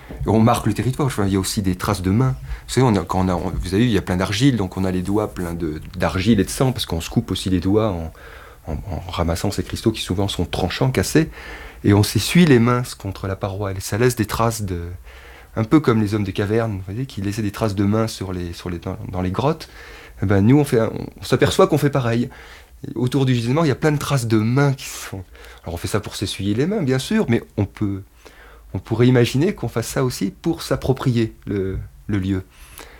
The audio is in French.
On marque le territoire. Il y a aussi des traces de mains. Vous savez, vous avez vu, il y a plein d'argile, donc on a les doigts pleins d'argile et de sang, parce qu'on se coupe aussi les doigts en ramassant ces cristaux qui souvent sont tranchants, cassés. Et on s'essuie les mains contre la paroi. Et ça laisse des traces un peu comme les hommes des cavernes, vous voyez, qui laissaient des traces de mains dans les grottes. Eh ben, nous, on s'aperçoit qu'on fait pareil. Et autour du gisement, il y a plein de traces de mains qui sont. Alors on fait ça pour s'essuyer les mains, bien sûr, mais on pourrait imaginer qu'on fasse ça aussi pour s'approprier le lieu.